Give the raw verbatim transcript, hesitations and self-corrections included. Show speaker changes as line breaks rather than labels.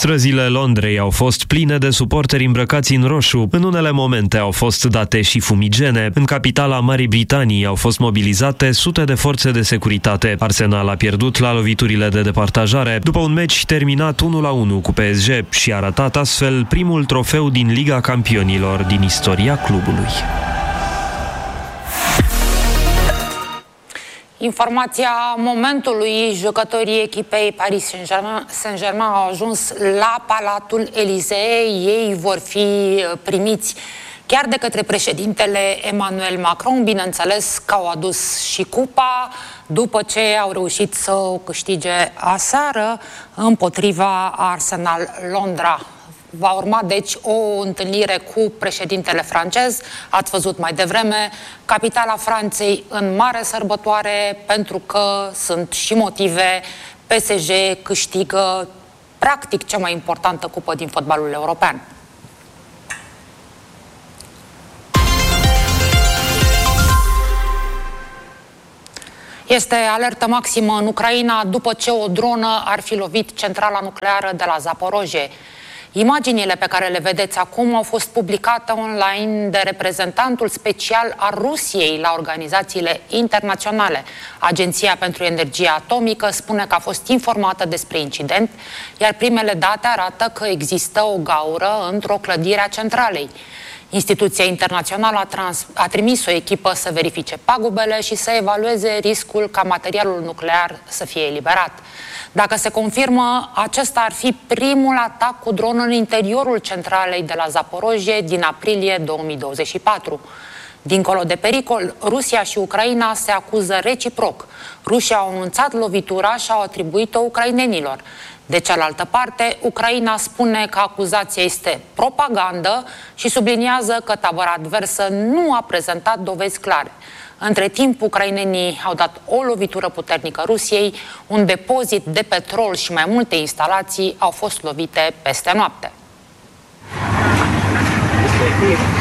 Străzile Londrei au fost pline de suporteri îmbrăcați în roșu. În unele momente au fost date și fumigene. În capitala Marii Britanii au fost mobilizate sute de forțe de securitate. Arsenal a pierdut la loviturile de departajare după un meci terminat unu la unu cu P S G și a ratat astfel primul trofeu din Liga Campionilor din istoria clubului.
Informația momentului: jucătorii echipei Paris Saint-Germain au ajuns la Palatul Elysee. Ei vor fi primiți chiar de către președintele Emmanuel Macron. Bineînțeles că au adus și cupa după ce au reușit să o câștige aseară împotriva Arsenal Londra. Va urma, deci, o întâlnire cu președintele francez. Ați văzut mai devreme, capitala Franței în mare sărbătoare, pentru că sunt și motive. P S G câștigă, practic, cea mai importantă cupă din fotbalul european. Este alertă maximă în Ucraina după ce o dronă ar fi lovit centrala nucleară de la Zaporozhye. Imaginile pe care le vedeți acum au fost publicate online de reprezentantul special al Rusiei la organizațiile internaționale. Agenția pentru Energie Atomică spune că a fost informată despre incident, iar primele date arată că există o gaură într-o clădire a centralei. Instituția internațională a, trans- a trimis o echipă să verifice pagubele și să evalueze riscul ca materialul nuclear să fie eliberat. Dacă se confirmă, acesta ar fi primul atac cu dron în interiorul centralei de la Zaporozhye din aprilie două mii douăzeci și patru. Dincolo de pericol, Rusia și Ucraina se acuză reciproc. Rușii au anunțat lovitura și au atribuit-o ucrainenilor. De cealaltă parte, Ucraina spune că acuzația este propagandă și subliniază că tabăra adversă nu a prezentat dovezi clare. Între timp, ucrainenii au dat o lovitură puternică Rusiei, un depozit de petrol și mai multe instalații au fost lovite peste noapte.